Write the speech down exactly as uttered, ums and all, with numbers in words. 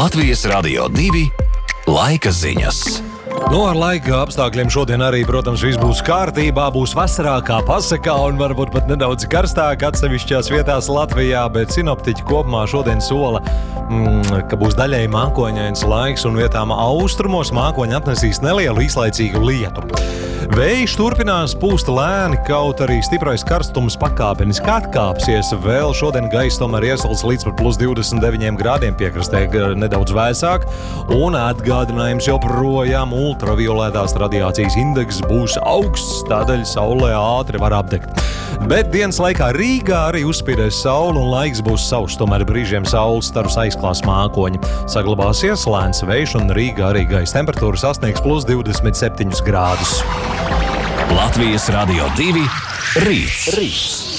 Latvijas Radio divi laika ziņas. Nu, ar laika apstākļiem šodien arī, protams, viss būs kārtībā, būs vasarākā pasakā un varbūt pat nedaudz karstāk atsevišķās vietās Latvijā, bet sinoptiķi kopumā šodien sola, mm, ka būs daļēji mākoņains laiks un vietām austrumos mākoņi atnesīs nelielu īslaicīgu lietu. Vējš turpinās pūst lēni, kaut arī stiprais karstums pakāpeniski atkāpsies. Vēl šodien gaisa tomēr iesals līdz pat plus divdesmit deviņiem grādiem, piekrastē nedaudz vēsāk, un atgādinājums joprojām ultravioletās radiācijas indeks būs augsts, tādēļ saulē ātri var apdegt. Bet dienas laikā Rīgā arī uzspīdēs saule un laiks būs sauss, tomēr brīžiem saules starus aizklās mākoņi. Saglabāsies lēns vējš un Rīgā arī gaisa temperatūra sasniegs plus divdesmit septiņus grādus. Latvijas Radio divi rīts. rīts.